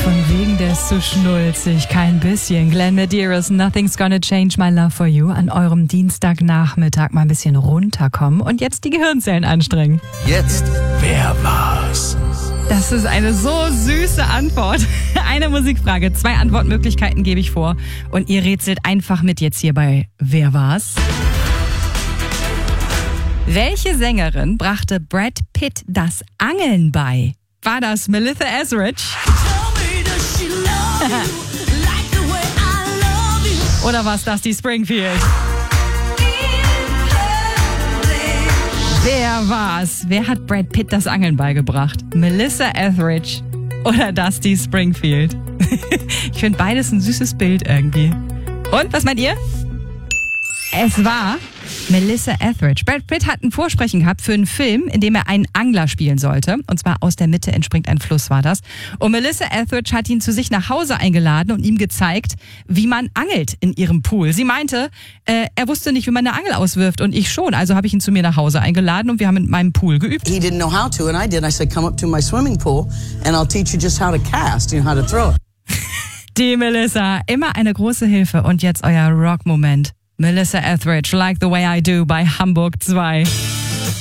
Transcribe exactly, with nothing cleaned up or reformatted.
Von wegen, der ist zu schnulzig, kein bisschen. Glenn Medeiros, Nothing's Gonna Change My Love For You. An eurem Dienstagnachmittag mal ein bisschen runterkommen und jetzt die Gehirnzellen anstrengen. Jetzt, wer war's? Das ist eine so süße Antwort. Eine Musikfrage, zwei Antwortmöglichkeiten gebe ich vor. Und ihr rätselt einfach mit jetzt hier bei Wer war's? Welche Sängerin brachte Brad Pitt das Angeln bei? War das Melissa Etheridge? Oder war es Dusty Springfield? Wer war's? Wer hat Brad Pitt das Angeln beigebracht? Melissa Etheridge oder Dusty Springfield? Ich finde beides ein süßes Bild irgendwie. Und, was meint ihr? Es war Melissa Etheridge. Brad Pitt hat ein Vorsprechen gehabt für einen Film, in dem er einen Angler spielen sollte. Und zwar aus der Mitte entspringt ein Fluss war das. Und Melissa Etheridge hat ihn zu sich nach Hause eingeladen und ihm gezeigt, wie man angelt in ihrem Pool. Sie meinte, äh, er wusste nicht, wie man eine Angel auswirft und ich schon. Also habe ich ihn zu mir nach Hause eingeladen und wir haben in meinem Pool geübt. He didn't know how to and I did. I said, come up to my swimming pool and I'll teach you just how to cast, you know, how to throw it. Die Melissa, immer eine große Hilfe. Und jetzt euer Rock-Moment. Melissa Etheridge, Like the Way I Do bei Hamburg zwei.